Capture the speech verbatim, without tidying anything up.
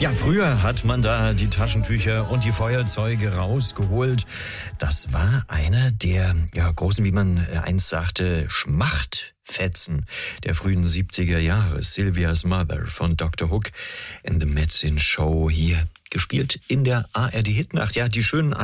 Ja, früher hat man da die Taschentücher und die Feuerzeuge rausgeholt. Das war einer der ja, großen, wie man einst sagte, Schmachtfetzen der frühen siebziger Jahre. Sylvia's Mother von Doktor Hook in the Medicine Show, hier gespielt in der A R D Hitnacht. Ja, die schönen